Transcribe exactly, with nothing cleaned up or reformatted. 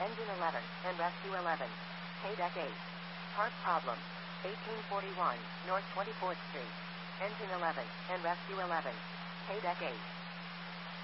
Engine eleven, and Rescue eleven. K-Deck eight. Part problem. eighteen forty-one, North twenty-fourth Street. Engine eleven, and Rescue eleven. K-Deck eight.